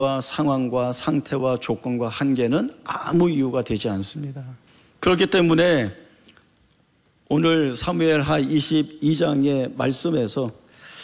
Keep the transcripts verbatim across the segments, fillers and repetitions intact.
상황과 상태와 조건과 한계는 아무 이유가 되지 않습니다. 그렇기 때문에 오늘 사무엘하 이십이 장의 말씀에서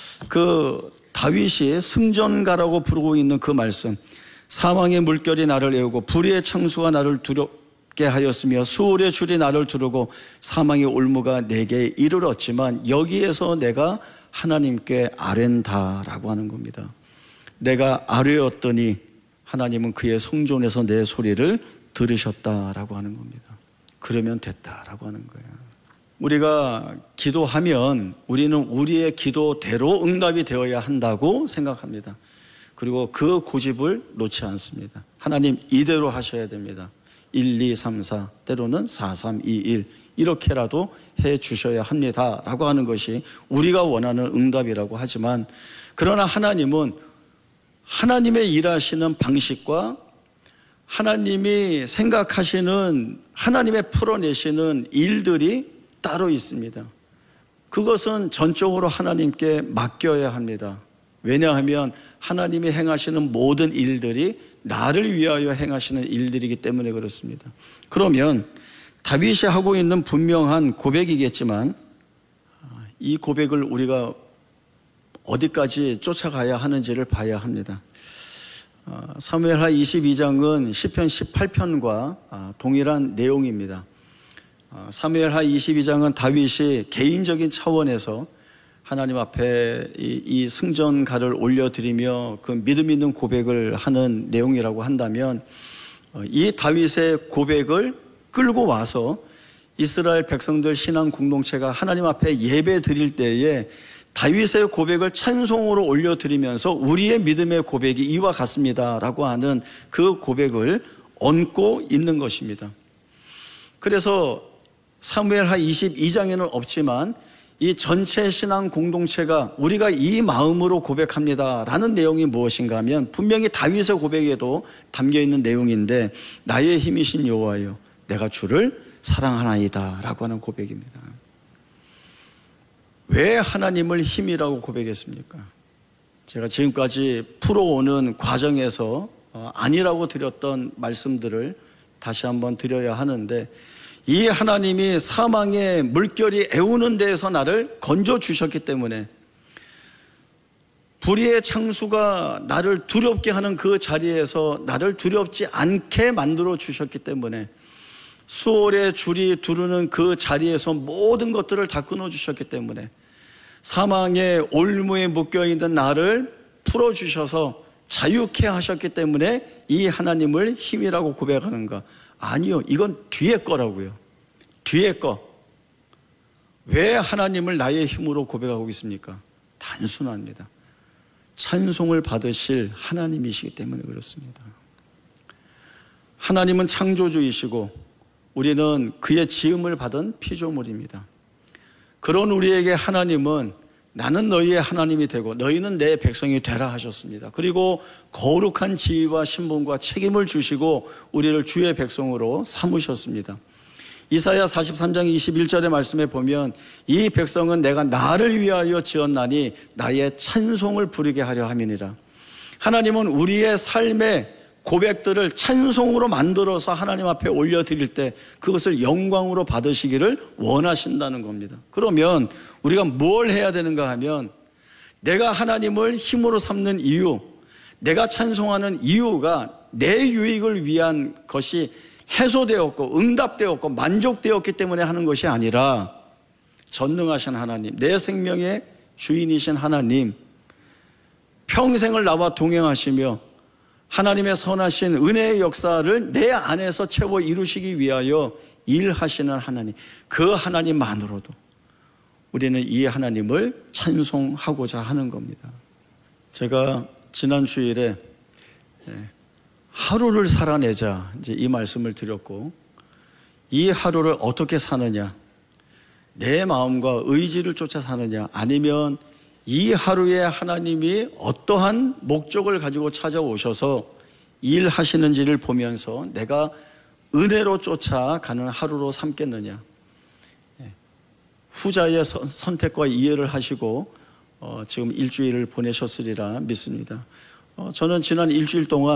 그 다윗이 승전가라고 부르고 있는 그 말씀, 사망의 물결이 나를 애우고 불의의 창수가 나를 두렵게 하였으며 수월의 줄이 나를 두르고 사망의 올무가 내게 이르렀지만 여기에서 내가 하나님께 아뢰다라고 하는 겁니다. 내가 아뢰었더니 하나님은 그의 성전에서 내 소리를 들으셨다라고 하는 겁니다. 그러면 됐다라고 하는 거예요. 우리가 기도하면 우리는 우리의 기도대로 응답이 되어야 한다고 생각합니다. 그리고 그 고집을 놓지 않습니다. 하나님 이대로 하셔야 됩니다. 일, 이, 삼, 사, 때로는 사, 삼, 이, 일 이렇게라도 해 주셔야 합니다 라고 하는 것이 우리가 원하는 응답이라고 하지만, 그러나 하나님은 하나님의 일하시는 방식과 하나님이 생각하시는, 하나님의 풀어내시는 일들이 따로 있습니다. 그것은 전적으로 하나님께 맡겨야 합니다. 왜냐하면 하나님이 행하시는 모든 일들이 나를 위하여 행하시는 일들이기 때문에 그렇습니다. 그러면 다윗이 하고 있는 분명한 고백이겠지만 이 고백을 우리가 어디까지 쫓아가야 하는지를 봐야 합니다. 사무엘하 이십이 장은 시편 십팔 편과 동일한 내용입니다. 사무엘하 이십이 장은 다윗이 개인적인 차원에서 하나님 앞에 이, 이 승전가를 올려드리며 그 믿음 있는 고백을 하는 내용이라고 한다면, 이 다윗의 고백을 끌고 와서 이스라엘 백성들 신앙 공동체가 하나님 앞에 예배 드릴 때에 다윗의 고백을 찬송으로 올려드리면서 우리의 믿음의 고백이 이와 같습니다 라고 하는 그 고백을 얹고 있는 것입니다. 그래서 사무엘하 이십이 장에는 없지만 이 전체 신앙 공동체가 우리가 이 마음으로 고백합니다 라는 내용이 무엇인가 하면 분명히 다윗의 고백에도 담겨있는 내용인데, 나의 힘이신 여호와여 내가 주를 사랑하나이다 라고 하는 고백입니다. 왜 하나님을 힘이라고 고백했습니까? 제가 지금까지 풀어오는 과정에서 아니라고 드렸던 말씀들을 다시 한번 드려야 하는데, 이 하나님이 사망의 물결이 애우는 데에서 나를 건져주셨기 때문에, 불의의 창수가 나를 두렵게 하는 그 자리에서 나를 두렵지 않게 만들어 주셨기 때문에, 수월의 줄이 두르는 그 자리에서 모든 것들을 다 끊어주셨기 때문에, 사망의 올무에 묶여있는 나를 풀어주셔서 자유케 하셨기 때문에 이 하나님을 힘이라고 고백하는가? 아니요, 이건 뒤에 거라고요. 뒤에 거. 왜 하나님을 나의 힘으로 고백하고 있습니까? 단순합니다. 찬송을 받으실 하나님이시기 때문에 그렇습니다. 하나님은 창조주이시고 우리는 그의 지음을 받은 피조물입니다. 그런 우리에게 하나님은 나는 너희의 하나님이 되고 너희는 내 백성이 되라 하셨습니다. 그리고 거룩한 지위와 신분과 책임을 주시고 우리를 주의 백성으로 삼으셨습니다. 이사야 사십삼 장 이십일 절의 말씀에 보면 이 백성은 내가 나를 위하여 지었나니 나의 찬송을 부르게 하려 함이니라. 하나님은 우리의 삶의 고백들을 찬송으로 만들어서 하나님 앞에 올려드릴 때 그것을 영광으로 받으시기를 원하신다는 겁니다. 그러면 우리가 뭘 해야 되는가 하면, 내가 하나님을 힘으로 삼는 이유, 내가 찬송하는 이유가 내 유익을 위한 것이 해소되었고 응답되었고 만족되었기 때문에 하는 것이 아니라, 전능하신 하나님, 내 생명의 주인이신 하나님, 평생을 나와 동행하시며 하나님의 선하신 은혜의 역사를 내 안에서 채워 이루시기 위하여 일하시는 하나님, 그 하나님만으로도 우리는 이 하나님을 찬송하고자 하는 겁니다. 제가 지난 주일에 하루를 살아내자 이제 이 말씀을 드렸고, 이 하루를 어떻게 사느냐, 내 마음과 의지를 쫓아 사느냐, 아니면 이 하루에 하나님이 어떠한 목적을 가지고 찾아오셔서 일하시는지를 보면서 내가 은혜로 쫓아가는 하루로 삼겠느냐. 후자의 선택과 이해를 하시고 어, 지금 일주일을 보내셨으리라 믿습니다. 어, 저는 지난 일주일 동안